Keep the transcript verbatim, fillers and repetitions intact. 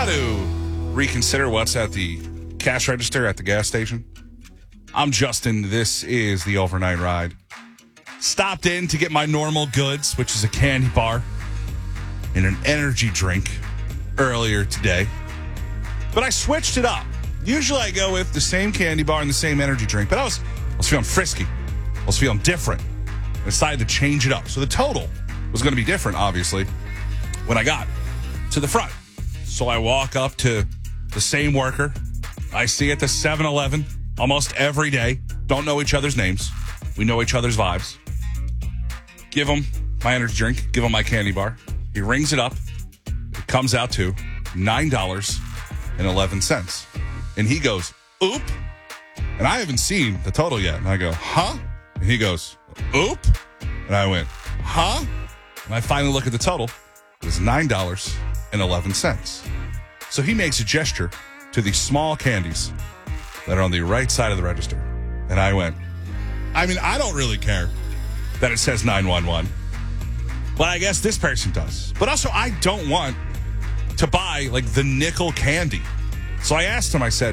got to reconsider what's at the cash register at the gas station. I'm Justin. This is the overnight ride. Stopped in to get my normal goods, which is a candy bar and an energy drink earlier today. But I switched it up. Usually I go with the same candy bar and the same energy drink, but I was, I was feeling frisky. I was feeling different. I decided to change it up. So the total was going to be different, obviously, when I got to the front. So I walk up to the same worker I see at the seven eleven almost every day. Don't know each other's names. We know each other's vibes. Give him my energy drink. Give him my candy bar. He rings it up. It comes out to nine dollars and eleven cents. And he goes, oop. And I haven't seen the total yet. And I go, huh? And he goes, oop. And I went, huh? And I finally look at the total. It was nine dollars and eleven cents. So he makes a gesture to the small candies that are on the right side of the register. And I went, I mean, I don't really care that it says nine one one. But I guess this person does. But also, I don't want to buy, like, the nickel candy. So I asked him, I said,